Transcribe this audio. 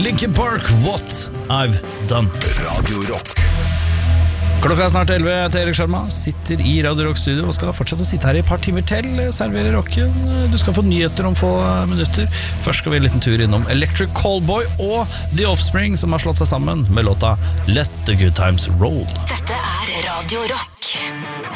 Linkin Park, What I've Done. Radio Rock. Klokka snart 11, til Erik Sjarma sitter i Radio Rock studio og skal fortsette å sitte her i et par timer til, servere rocken. Du skal få nyheter om få minutter. Først skal vi en liten tur innom Electric Callboy og The Offspring, som har slått seg sammen med låta Let the Good Times Roll. Dette Radio Rock.